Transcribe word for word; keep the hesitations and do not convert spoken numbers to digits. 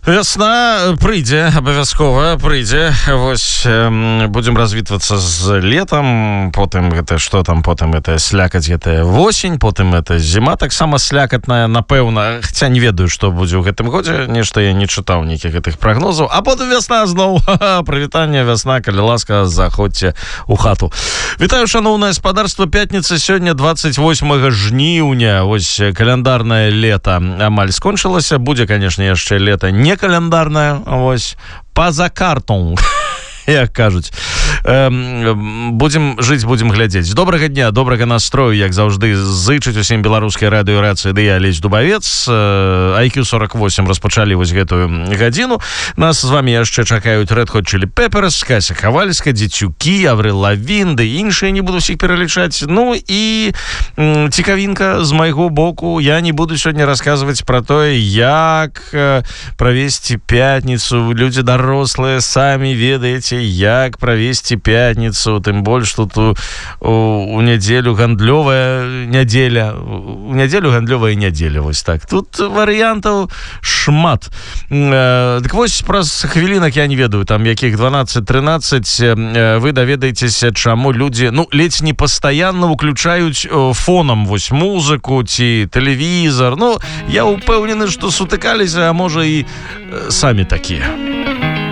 Вясна прыйдзе, абавязкова прыйдзе. Вось э, будзем развітвацца з летам, потым гэта што там, потым это слякаць, гэта восень, потым это зіма таксама слякатная, напэўна, хаця не ведаю, што будзе ў гэтым годзе, нешта я не чытаў нейкіх гэтых прагнозаў, а потым вясна зноў. Прывітанне, вясна, калі ласка, заходзьце ў хату. Вітаю, шаноўнае спадарства, пятніца сёння двадцать восьмага жніўня. Вось каляндарнае лета амаль скончылася, будзе, канешне, яшчэ лета не календарная, вось, па-за картон, як кажуць. Эм, будзем жыць, будзем глядзець. Добрага дня, добрага настрою, як заўжды, зычыць усім беларускай радыёрацыі, ды я Алесь Дубавец. ай кью сорок восемь распачалі вось гэтую гадзіну. Нас з вами яшчэ чакаюць Red Hot Chili Peppers, Кася Хавальска, Дзецюкі, Аврил Лавін, ды іншыя, не буду ўсіх пералічаць. Ну і м, цікавінка з майго боку. Я не буду сёння расказваць пра тое, як э, правесці пятніцу. Людзі дарослыя, самі ведаеце, як правесці пятніцу, тым больш тут у, у, у нядзелю гандлёвая нядзеля, у нядзелю гандлёвая нядзеля, вось так. Тут варыянтаў шмат. Э, дык вось праз хвілінак, я не ведаю, там якіх дванаццаць-трынаццаць, э, вы даведаецеся, чаму людзі, ну, ледзь не пастаянна ўключаюць э, фонам вось музыку ці тэлевізор. Ну, я ўпэўнены, што сутыкаліся, а можа і э, самі такія.